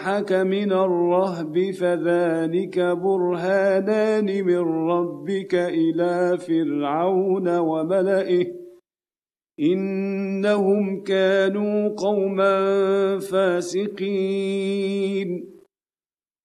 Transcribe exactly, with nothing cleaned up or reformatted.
جناحك من الرهب فذلك برهانان من ربك إلى فرعون وملئه إنهم كانوا قوما فاسقين